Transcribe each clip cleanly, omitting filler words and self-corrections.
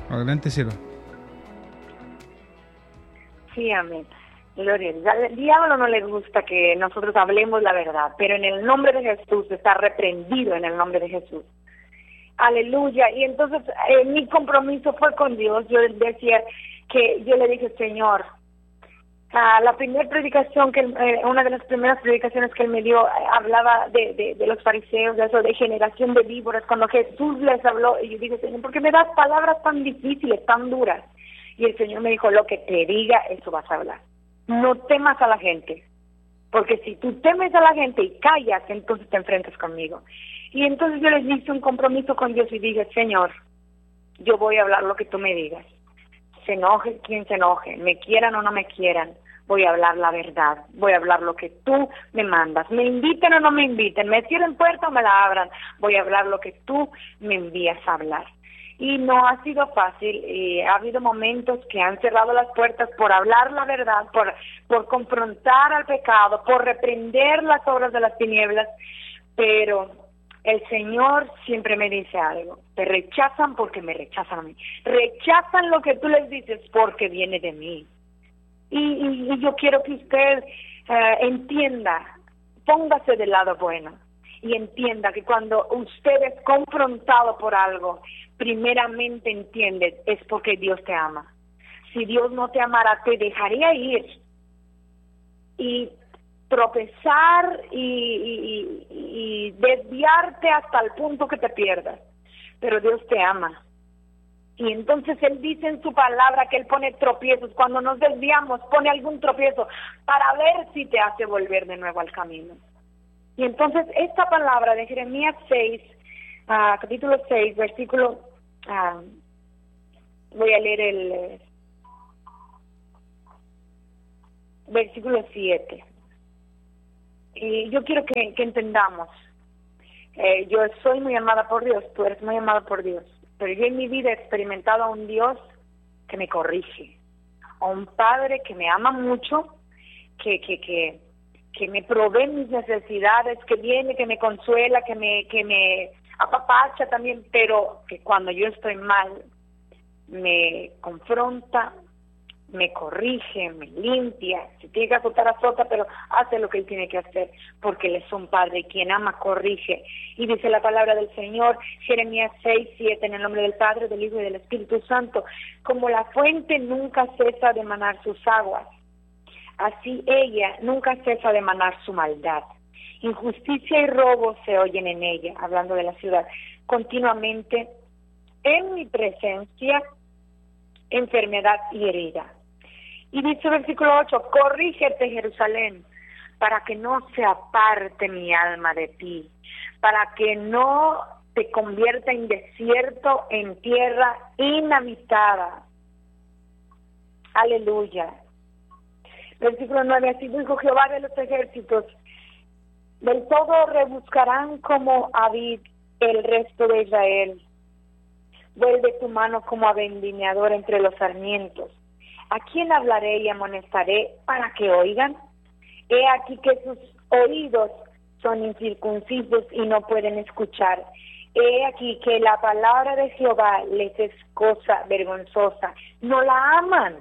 Adelante, sierva. Sí, amén. Gloria a Dios. Al diablo no le gusta que nosotros hablemos la verdad, pero en el nombre de Jesús está reprendido en el nombre de Jesús. Aleluya. Y entonces mi compromiso fue con Dios. Yo decía que yo le dije, Señor, la primera predicación una de las primeras predicaciones que él me dio hablaba de los fariseos, de eso, de generación de víboras. Cuando Jesús les habló, y yo dije, Señor, ¿por qué me das palabras tan difíciles, tan duras? Y el Señor me dijo, lo que te diga, eso vas a hablar. No temas a la gente, porque si tú temes a la gente y callas, entonces te enfrentas conmigo. Y entonces yo les hice un compromiso con Dios y dije, Señor, yo voy a hablar lo que tú me digas. Se enoje quien se enoje, me quieran o no me quieran, voy a hablar la verdad, voy a hablar lo que tú me mandas. Me inviten o no me inviten, me cierren puerta o me la abran, voy a hablar lo que tú me envías a hablar. Y no ha sido fácil, ha habido momentos que han cerrado las puertas por hablar la verdad, por confrontar al pecado, por reprender las obras de las tinieblas, pero el Señor siempre me dice algo: te rechazan porque me rechazan a mí, rechazan lo que tú les dices porque viene de mí. Y yo quiero que usted entienda, póngase del lado bueno y entienda que cuando usted es confrontado por algo, primeramente entiende, es porque Dios te ama. Si Dios no te amara, te dejaría ir y tropezar y desviarte hasta el punto que te pierdas. Pero Dios te ama. Y entonces Él dice en su palabra que Él pone tropiezos. Cuando nos desviamos, pone algún tropiezo para ver si te hace volver de nuevo al camino. Y entonces esta palabra de Jeremías 6, capítulo 6, versículo, voy a leer el versículo 7. Y yo quiero que entendamos, yo soy muy amada por Dios, tú eres muy amada por Dios, pero yo en mi vida he experimentado a un Dios que me corrige, a un Padre que me ama mucho, que me provee mis necesidades, que viene, que me consuela, que me apapacha también, pero que cuando yo estoy mal me confronta, me corrige, me limpia. Si tiene que azotar, azota, pero hace lo que Él tiene que hacer, porque Él es un Padre y quien ama corrige. Y dice la palabra del Señor, Jeremías 6:7, en el nombre del Padre, del Hijo y del Espíritu Santo: como la fuente nunca cesa de manar sus aguas, así ella nunca cesa de manar su maldad. Injusticia y robo se oyen en ella, hablando de la ciudad, continuamente en mi presencia, enfermedad y herida. Y dice el versículo 8: corrígete, Jerusalén, para que no se aparte mi alma de ti, para que no te convierta en desierto, en tierra inhabitada. Aleluya. Versículo 9: así dijo Jehová de los ejércitos, del todo rebuscarán como a vid el resto de Israel. Vuelve tu mano como a vendimiador entre los sarmientos. ¿A quién hablaré y amonestaré para que oigan? He aquí que sus oídos son incircuncisos y no pueden escuchar. He aquí que la palabra de Jehová les es cosa vergonzosa. No la aman.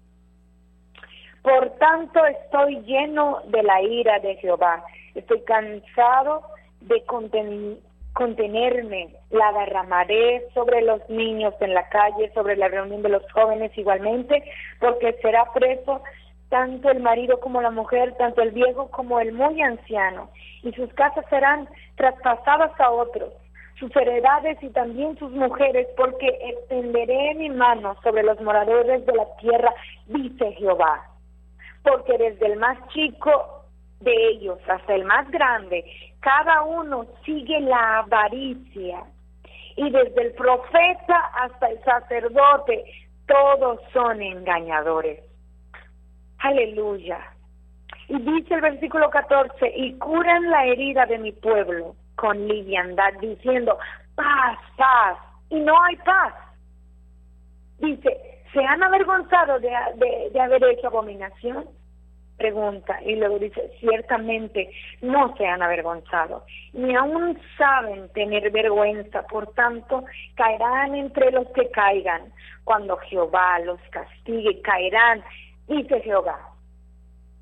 Por tanto estoy lleno de la ira de Jehová. Estoy cansado de contenerme, la derramaré sobre los niños en la calle, sobre la reunión de los jóvenes igualmente, porque será preso tanto el marido como la mujer, tanto el viejo como el muy anciano, y sus casas serán traspasadas a otros, sus heredades y también sus mujeres, porque extenderé mi mano sobre los moradores de la tierra, dice Jehová, porque desde el más chico de ellos hasta el más grande, cada uno sigue la avaricia, y desde el profeta hasta el sacerdote, todos son engañadores. Aleluya. Y dice el versículo 14: y curan la herida de mi pueblo con liviandad, diciendo paz, paz, y no hay paz. Dice, ¿se han avergonzado de haber hecho abominación? pregunta, y luego dice, ciertamente no se han avergonzado, ni aún saben tener vergüenza, por tanto caerán entre los que caigan, cuando Jehová los castigue, caerán, dice Jehová.